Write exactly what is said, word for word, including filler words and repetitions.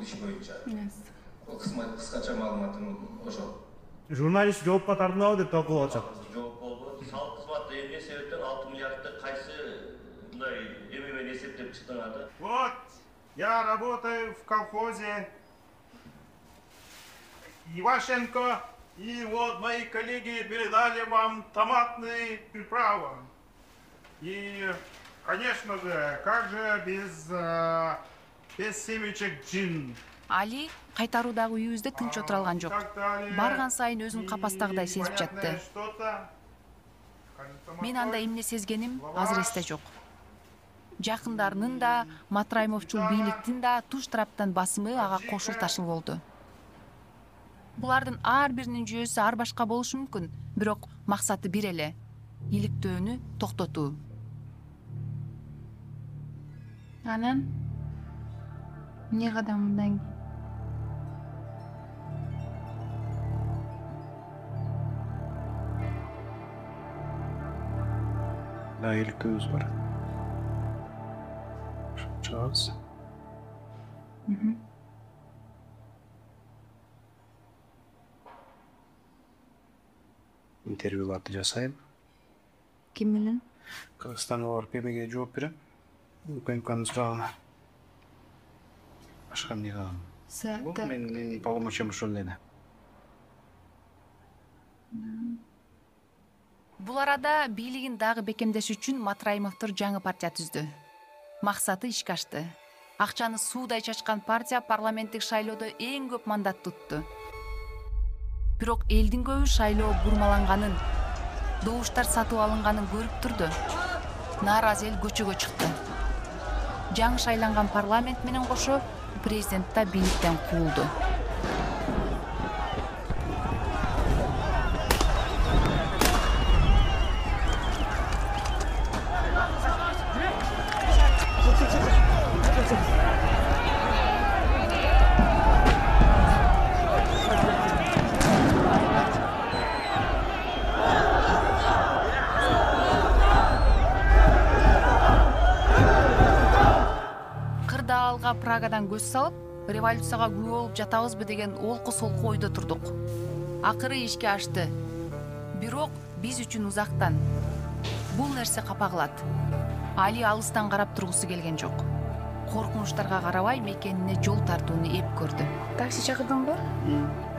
иш боюнча. Кыскача маалыматым ошол. Журналист жооп катарында деп талкуулап атышат. Жооп болду. Салык кызматы эмне себептен алты миллиардты кайсы мындай эме менен эсептеп чыктыңар да? Вот, я работаю в колхозе Ивашенко, и вот мои коллеги передали вам томатные приправы. И, конечно же, как же без, э, без семечек джин? Али кайтаруудагы үйүбүздө тынч отура алган жок. Барган сайын өзүн капастагыдай сезип жатты. Мен анда эмне сезгеним азыр эсте жок. Жакындарынын да, Матраимовчул бийликтин да туш тараптан басымы ага кошул ташыл болду. Булардын ар биринин жүйөсү ар башка болушу мүмкүн, бирок максаты бир эле — иликтөөнү токтотуу. Анан эмне кадам мындан кийин? Да, иликтөөбүз бар. Чыгабыз. Интервьюларды жасайм. Ким менен? Кыргызстанга барып эмеге жооп берем. УКМКнын сурагына. Башка эмне калган? Бул менин полномочиям ошол эле. Бул арада бийлигин дагы бекемдеш үчүн Матраимовдор жаңы партия түздү. Максаты ишке ашты. Акчаны суудай чачкан партия парламенттик шайлоодо эң көп мандат тутту. Бирок элдин көбү шайлоо бурмаланганын, добуштар сатып алынганын көрүп турду. Нааразы эл көчөгө чыкты. Жаңы шайланган парламент менен кошо президент да бийликтен куулду. Прагадан көз салып, революцияга күбө болуп жатабызбы деген олку солку ойдо турдук. Акыры ишке ашты. Бирок биз үчүн узактан. Бул нерсе капа кылат. Али алыстан карап тургусу келген жок. Коркунучтарга карабай мекенине жол тартууну эп көрдү. Такси чакырдыңбы?